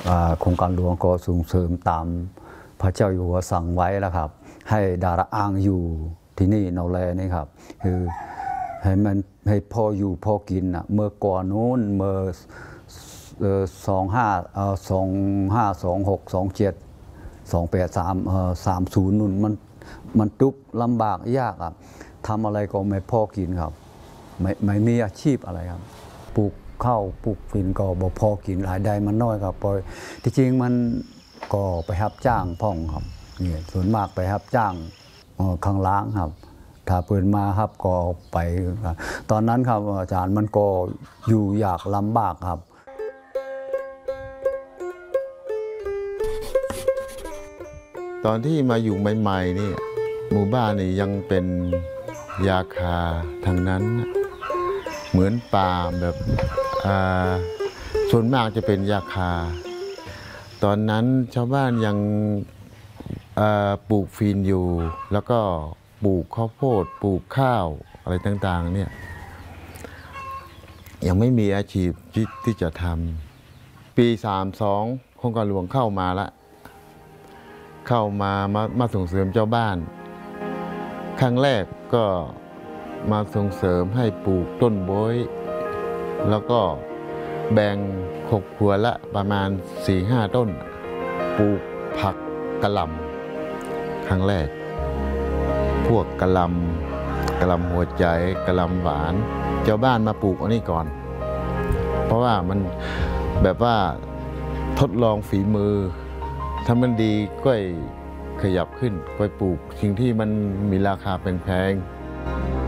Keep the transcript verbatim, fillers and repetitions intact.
โครงการหลวงก็ส่งเสริมตามพระเจ้าอยู่หัวสั่งไว้แล้วครับให้ดาราอ้างอยู่ที่นี่นอแลนี่ครับคือให้มันให้พออยู่พอกินอ่ะเมื่อก่อนนู้นเมื่อสองห้าสองห้าสองหกสองเจ็ดสองแปดสามสามศูนย์นู่นมันมันทุกข์ลำบากยากอ่ะทำอะไรก็ไม่พอกินครับไม่ไม่มีอาชีพอะไรครับปลูกข้าวปลูกฟินก็บ่พอกินรายได้มันน้อยครับปอยที่จริงมันก็ไปรับจ้างพ่องครับนี่ส่วนมากไปรับจ้างข้างล้างครับถ้าเปิดมาครับก็ไปตอนนั้นครับอาจารย์มันก็อยู่ยากลำบากครับตอนที่มาอยู่ใหม่ๆนี่หมู่บ้านนี่ยังเป็นยาคาทางนั้นเหมือนป่าแบบส่วนมากจะเป็นยาคาตอนนั้นชาวบ้านยังปลูกฟีนอยู่แล้วก็ปลูกข้าวโพดปลูกข้าวอะไรต่างๆเนี่ยยังไม่มีอาชีพที่ที่จะทำปีสามสองโครงการหลวงเข้ามาละเข้ามามามาส่งเสริมเจ้าบ้านครั้งแรกก็มาส่งเสริมให้ปลูกต้นโบ้ยแล้วก็แบ่งหกครัวละประมาณ สี่ห้า ต้นปลูกผักกะหล่ำครั้งแรกพวกกะหล่ำกะหล่ำหัวใจกะหล่ำหวานเจ้าบ้านมาปลูกอันนี้ก่อนเพราะว่ามันแบบว่าทดลองฝีมือถ้ามันดีก็ขยับขึ้นก็ปลูกสิ่งที่มันมีราคาแพงๆ